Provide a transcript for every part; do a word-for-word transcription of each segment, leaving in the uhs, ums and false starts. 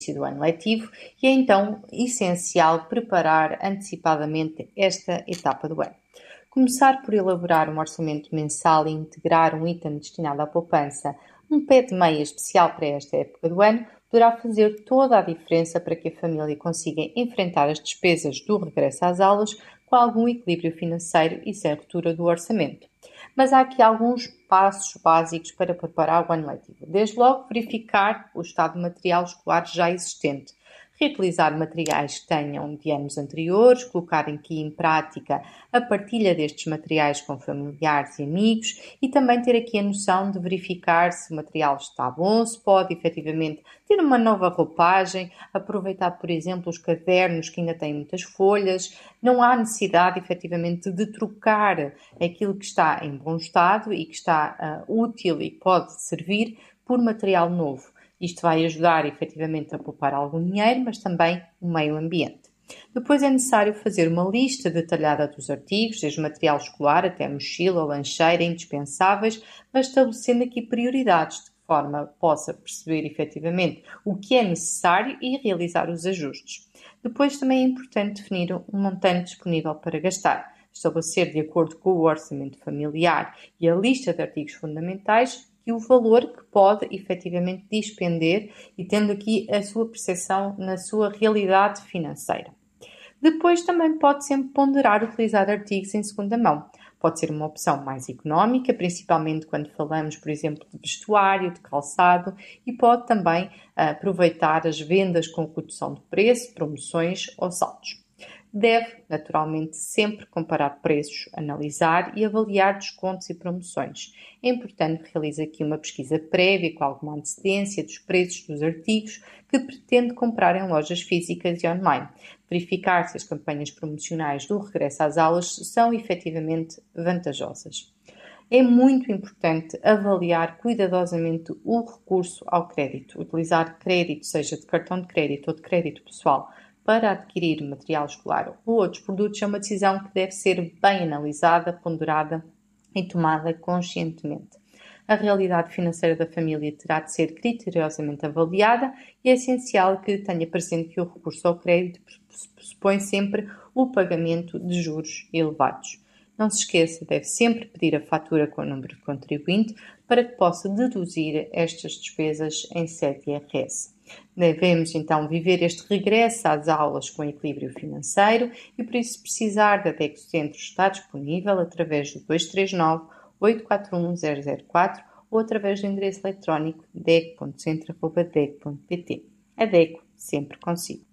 do ano letivo e é então essencial preparar antecipadamente esta etapa do ano. Começar por elaborar um orçamento mensal e integrar um item destinado à poupança, um pé de meia especial para esta época do ano, poderá fazer toda a diferença para que a família consiga enfrentar as despesas do regresso às aulas com algum equilíbrio financeiro e sem ruptura do orçamento. Mas há aqui alguns passos básicos para preparar o ano letivo. Desde logo, verificar o estado de material escolar já existente. Reutilizar materiais que tenham de anos anteriores, colocar aqui em prática a partilha destes materiais com familiares e amigos e também ter aqui a noção de verificar se o material está bom, se pode efetivamente ter uma nova roupagem, aproveitar, por exemplo, os cadernos que ainda têm muitas folhas. Não há necessidade, efetivamente, de trocar aquilo que está em bom estado e que está uh, útil e pode servir por material novo. Isto vai ajudar, efetivamente, a poupar algum dinheiro, mas também o meio ambiente. Depois é necessário fazer uma lista detalhada dos artigos, desde material escolar até mochila, lancheira, indispensáveis, mas estabelecendo aqui prioridades, de que forma possa perceber, efetivamente, o que é necessário e realizar os ajustes. Depois também é importante definir um montante disponível para gastar, estabelecer de acordo com o orçamento familiar e a lista de artigos fundamentais e o valor que pode efetivamente despender e tendo aqui a sua percepção na sua realidade financeira. Depois também pode sempre ponderar utilizar artigos em segunda mão. Pode ser uma opção mais económica, principalmente quando falamos, por exemplo, de vestuário, de calçado, e pode também aproveitar as vendas com redução de preço, promoções ou saldos. Deve, naturalmente, sempre comparar preços, analisar e avaliar descontos e promoções. É importante que realize aqui uma pesquisa prévia com alguma antecedência dos preços dos artigos que pretende comprar em lojas físicas e online. Verificar se as campanhas promocionais do regresso às aulas são efetivamente vantajosas. É muito importante avaliar cuidadosamente o recurso ao crédito. Utilizar crédito, seja de cartão de crédito ou de crédito pessoal, para adquirir material escolar ou outros produtos é uma decisão que deve ser bem analisada, ponderada e tomada conscientemente. A realidade financeira da família terá de ser criteriosamente avaliada e é essencial que tenha presente que o recurso ao crédito pressupõe sempre o pagamento de juros elevados. Não se esqueça, deve sempre pedir a fatura com o número de contribuinte para que possa deduzir estas despesas em sede I R S. Devemos então viver este regresso às aulas com equilíbrio financeiro e por isso, se precisar da D E C Centro, está disponível através do dois três nove, oito quatro um, zero zero quatro ou através do endereço eletrónico d e c ponto centro arroba d e c ponto p t. A D E C sempre consigo.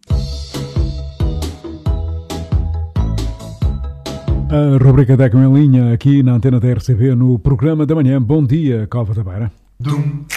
A rubrica D E C em linha aqui na antena da R C B no programa da manhã. Bom dia, Cova da Beira. Dum.